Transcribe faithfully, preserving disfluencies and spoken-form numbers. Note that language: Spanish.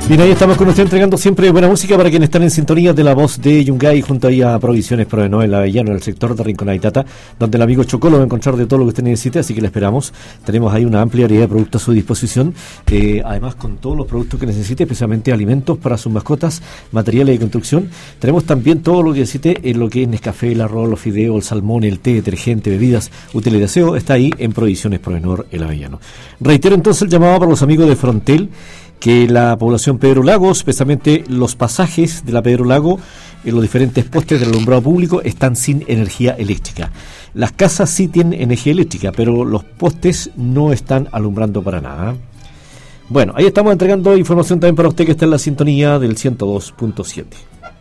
Bien, ahí estamos con usted entregando siempre buena música para quienes están en sintonía de la voz de Yungay, junto ahí a Provisiones Provenoel, el Avellano, en el sector de Rincón Aitata, donde el amigo Chocolo va a encontrar de todo lo que usted necesite, así que le esperamos. Tenemos ahí una amplia variedad de productos a su disposición, eh, además con todos los productos que necesite, especialmente alimentos para sus mascotas, materiales de construcción. Tenemos también todo lo que necesite en lo que es Nescafé, el arroz, los fideos, el salmón, el té, detergente, bebidas, útiles de aseo, está ahí en Provisiones Provenoel, el Avellano. Reitero entonces el llamado para los amigos de Frontel, que la población Pedro Lago, especialmente los pasajes de la Pedro Lago, en los diferentes postes del alumbrado público están sin energía eléctrica. Las casas sí tienen energía eléctrica, pero los postes no están alumbrando para nada. Bueno, ahí estamos entregando información también para usted que está en la sintonía del ciento dos punto siete.